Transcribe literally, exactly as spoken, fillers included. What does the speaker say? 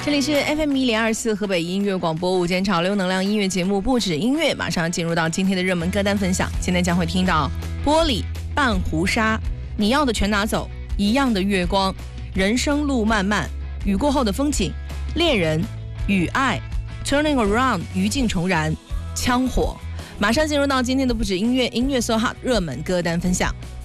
这里是 F M 一零二四河北音乐广播午间潮流能量音乐节目不止音乐，马上进入到今天的热门歌单分享。现在将会听到玻璃、半壶纱、你要的全拿走、一样的月光、人生路漫漫、雨过后的风景、恋人、与爱、Turning Around、余烬重燃、枪火。马上进入到今天的不止音乐音乐 So Hot 热门歌单分享。